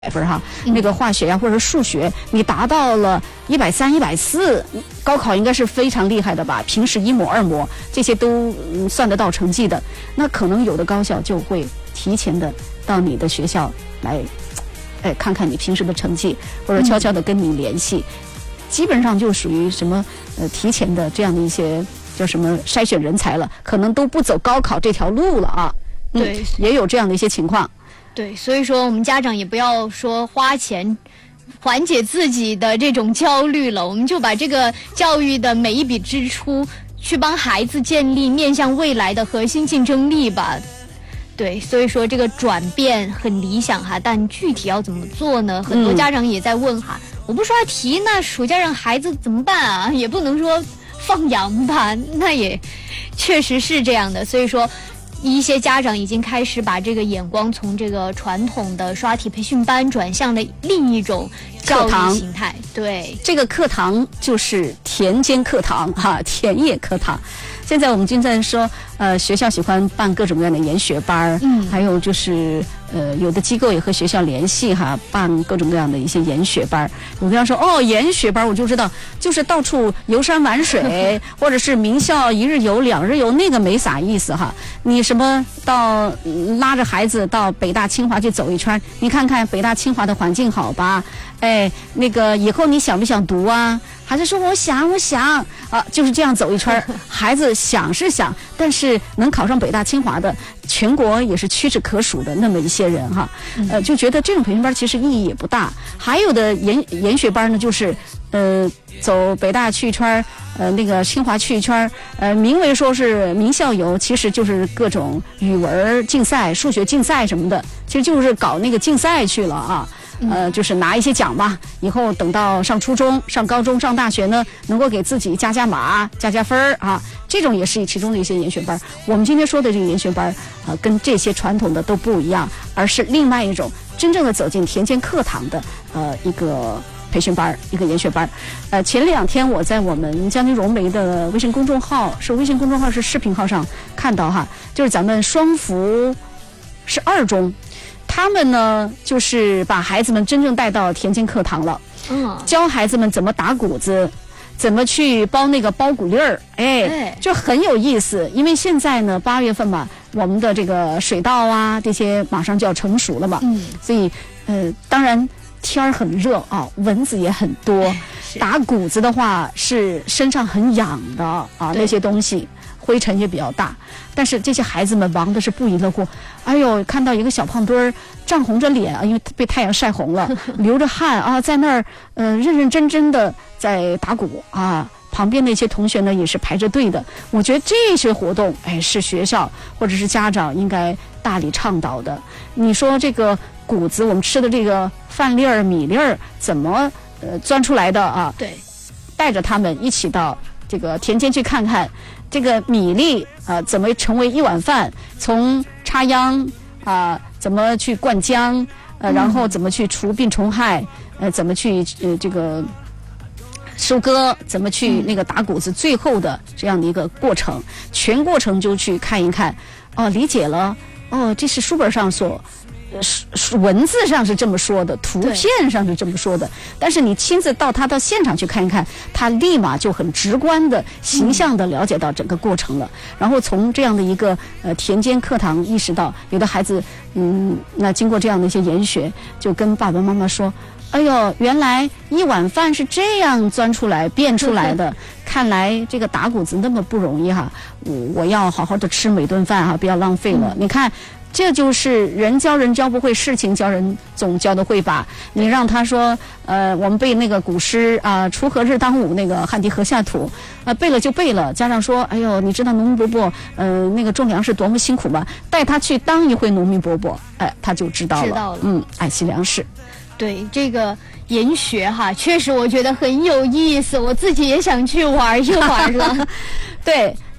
分哈，那个化学呀或者数学，你达到了130、140，高考应该是非常厉害的吧？平时1模2模这些都算得到成绩的，那可能有的高校就会提前的到你的学校来，看看你平时的成绩，或者悄悄的跟你联系，基本上就属于什么提前的这样的一些叫什么筛选人才了，可能都不走高考这条路了啊。 对， 也有这样的一些情况。 对，所以说我们家长也不要说花钱缓解自己的这种焦虑了，我们就把这个教育的每一笔支出去帮孩子建立面向未来的核心竞争力吧。对，所以说这个转变很理想哈，但具体要怎么做呢？很多家长也在问哈，我不刷题，那暑假让孩子怎么办啊？也不能说放羊吧，那也确实是这样的。所以说一些家长已经开始把这个眼光从这个传统的刷题培训班转向了另一种教育形态。对， 这个课堂就是田间课堂哈，田野课堂。现在我们经常说，学校喜欢办各种各样的研学班，还有就是有的机构也和学校联系哈，办各种各样的一些研学班。有的人说哦，研学班我就知道，就是到处游山玩水，或者是名校1日游、2日游，那个没啥意思哈。你什么到拉着孩子到北大清华去走一圈，你看看北大清华的环境好吧？那个以后你想不想读啊？孩子说我想啊，就是这样走一圈。孩子想是想，但是能考上北大清华的，全国也是屈指可数的那么一些人哈。就觉得这种培训班其实意义也不大。还有的研学班呢，就是走北大去一圈，那个清华去一圈，名为说是名校游，其实就是各种语文竞赛、数学竞赛什么的，其实就是搞那个竞赛去了啊。就是拿一些奖吧，以后等到上初中、上高中、上大学呢，能够给自己加码、加分啊，这种也是其中的一些研学班。我们今天说的这个研学班，跟这些传统的都不一样，而是另外一种真正的走进田间课堂的一个培训班，一个研学班。前2天我在我们江津融媒的微信公众号是视频号上看到哈，就是咱们双福是2中。他们呢，就是把孩子们真正带到田间课堂了，教孩子们怎么打谷子，怎么去包那个包谷粒儿，就很有意思。因为现在呢，8月份嘛，我们的这个水稻啊这些马上就要成熟了嘛，所以当然天儿很热啊，蚊子也很多，打谷子的话是身上很痒的啊，那些东西。灰尘也比较大，但是这些孩子们忙的是不亦乐乎。哎呦，看到一个小胖墩儿涨红着脸啊，因为被太阳晒红了，流着汗啊，在那儿认认真真的在打鼓啊。旁边那些同学呢也是排着队的。我觉得这些活动，是学校或者是家长应该大力倡导的。你说这个谷子，我们吃的这个饭粒儿、米粒儿怎么钻出来的啊？ 对， 带着他们一起到这个田间去看看。这个米粒怎么成为1碗饭？从插秧怎么去灌浆？然后怎么去除病虫害？怎么去这个收割？怎么去那个打谷子？最后的这样的一个过程，全过程就去看一看。理解了。这是书本上所。文字上是这么说的，图片上是这么说的，但是你亲自到现场去看一看，他立马就很直观的、形象的了解到整个过程了。然后从这样的一个田间课堂意识到，有的孩子那经过这样的一些研学，就跟爸爸妈妈说：“哎呦，原来1碗饭是这样钻出来变出来的，看来这个打谷子那么不容易哈，我要好好的吃每顿饭哈，不要浪费了。你看。”这就是人教人教不会，事情教人总教得会吧？你让他说，我们背那个古诗啊，锄禾日当午，那个汗滴禾下土，背了就背了。家长说，哎呦，你知道农民伯伯，那个种粮食多么辛苦吗？带他去当一回农民伯伯，他就知道了。爱惜粮食。 对这个研学哈，确实我觉得很有意思，我自己也想去玩一玩了。 对。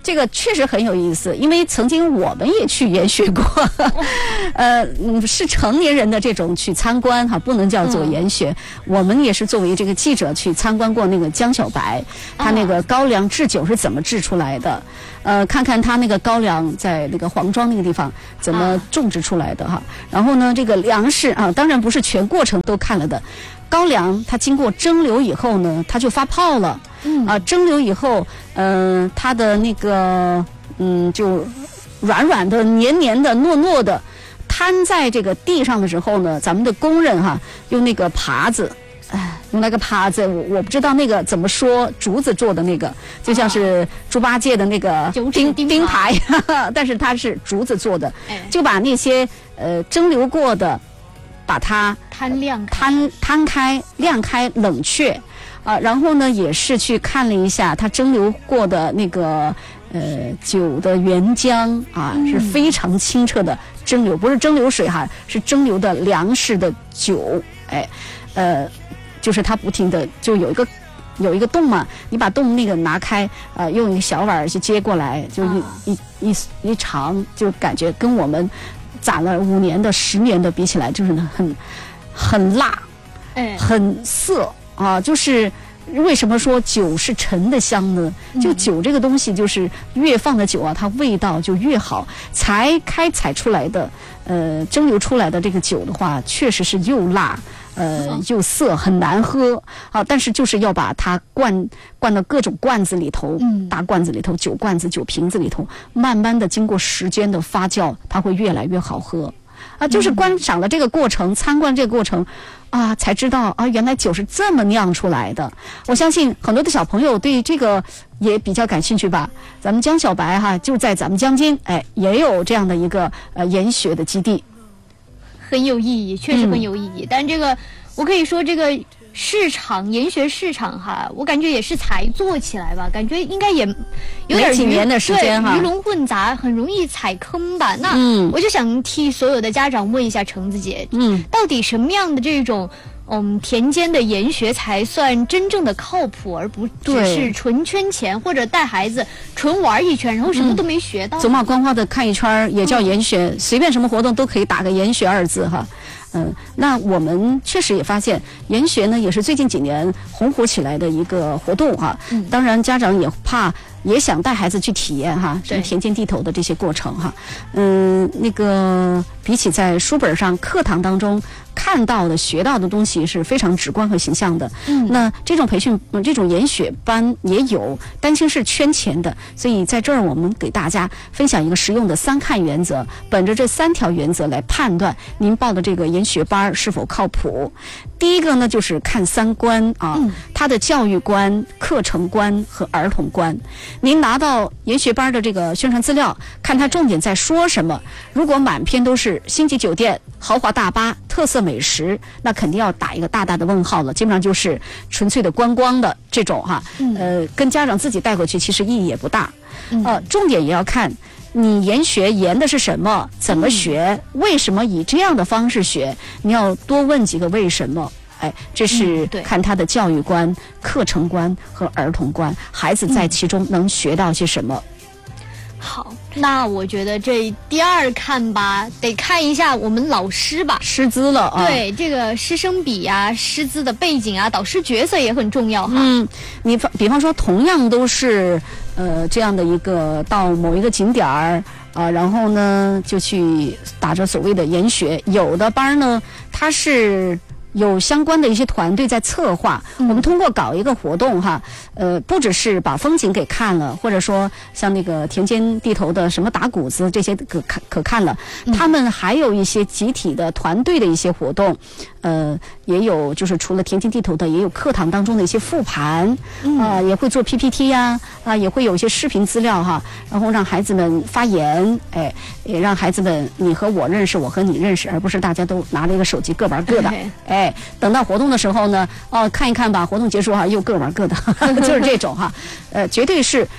这个确实很有意思，因为曾经我们也去研学过，是成年人的这种去参观哈，不能叫做研学。我们也是作为这个记者去参观过那个江小白，他那个高粱制酒是怎么制出来的，看看他那个高粱在那个黄庄那个地方怎么种植出来的哈。然后呢，这个粮食啊，当然不是全过程都看了的。高粱它经过蒸馏以后呢，它就发泡了。蒸馏以后，它的那个就软软的、黏黏的、糯糯的，摊在这个地上的时候呢，咱们的工人哈用那个耙子，用那个耙子，我不知道那个怎么说，竹子做的那个，就像是猪八戒的那个钉牌，但是它是竹子做的，就把那些蒸馏过的。把它摊开、晾开、冷却，然后呢，也是去看了一下它蒸馏过的那个酒的原浆啊，是非常清澈的蒸馏，不是蒸馏水哈，是蒸馏的粮食的酒，就是它不停的就有一个洞嘛，你把洞那个拿开，用一个小碗去接过来，就一尝，就感觉跟我们。攒了5年的、10年的比起来，就是很辣，很涩啊！就是为什么说酒是陈的香呢？就酒这个东西，就是越放的酒啊，它味道就越好。采出来的，蒸馏出来的这个酒的话，确实是又辣。又涩，很难喝啊！但是就是要把它灌到各种罐子里头，大罐子里头、酒罐子、酒瓶子里头，慢慢的经过时间的发酵，它会越来越好喝啊！就是观赏了这个过程，参观这个过程啊，才知道啊，原来酒是这么酿出来的。我相信很多的小朋友对这个也比较感兴趣吧。咱们江小白哈，就在咱们江津，也有这样的一个研学的基地。 很有意义，确实很有意义。但这个，我可以说这个市场研学市场哈，我感觉也是才做起来吧，感觉应该也有点几年的时间哈， 鱼龙混杂，很容易踩坑吧。那我就想替所有的家长问一下橙子姐，到底什么样的这种田间的研学才算真正的靠谱，而不只是纯圈钱或者带孩子纯玩一圈，然后什么都没学到， 走马观花的看一圈也叫研学，随便什么活动都可以打个研学2字哈。那我们确实也发现，研学呢也是最近几年红火起来的一个活动哈。当然家长也想带孩子去体验哈，什么田间地头的这些过程哈。那个比起在书本上、课堂当中看到的、学到的东西是非常直观和形象的。那这种培训、这种研学班也有，担心是圈钱的，所以在这儿我们给大家分享一个实用的3看原则，本着这3条原则来判断您报的这个研学班是否靠谱。第一个呢，就是看3观啊，它的教育观、课程观和儿童观。您拿到研学班的这个宣传资料，看它重点在说什么。如果满篇都是星级酒店、豪华大巴、特色美食，那肯定要打一个大大的问号了，基本上就是纯粹的观光的这种哈。跟家长自己带回去其实意义也不大。重点也要看你研学研的是什么，怎么学，为什么以这样的方式学，你要多问几个为什么。这是看他的教育观、课程观和儿童观，孩子在其中能学到些什么。 好，那我觉得这第2看吧，得看一下我们老师吧， 师资了啊。 对，这个师生比啊，师资的背景啊，导师角色也很重要哈。 你比方说，同样都是这样的一个到某一个景点儿然后呢就去打着所谓的研学，有的班呢它是有相关的一些团队在策划，我们通过搞一个活动哈，不只是把风景给看了，或者说像那个田间地头的什么打谷子这些可看了，他们还有一些集体的团队的一些活动，也有就是除了田间地头的，也有课堂当中的一些复盘，也会做 PPT 呀，也会有一些视频资料哈，然后让孩子们发言，也让孩子们你和我认识，我和你认识，而不是大家都拿着一个手机各玩各的，等到活动的时候呢，看一看吧，活动结束哈，又各玩各的，就是这种哈，绝对是。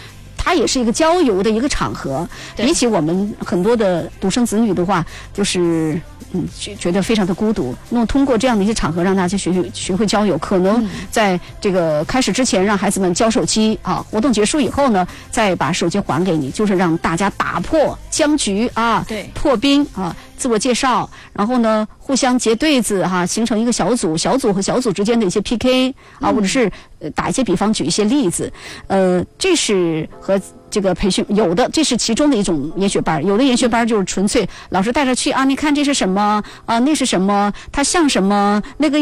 它也是一个交游的一个场合。比起我们很多的独生子女的话，就是觉得非常的孤独。那么通过这样的一些场合，让大家学会交友，可能在这个开始之前，让孩子们交手机啊，活动结束以后呢，再把手机还给你，就是让大家打破僵局啊， 对， 破冰啊，自我介绍，然后呢，互相结对子哈，形成一个小组，小组和小组之间的一些 PK 啊，或者是打一些比方，举一些例子，这是和这个培训有的，这是其中的一种研学班。有的研学班就是纯粹老师带着去啊，你看这是什么啊，那是什么，它像什么，那个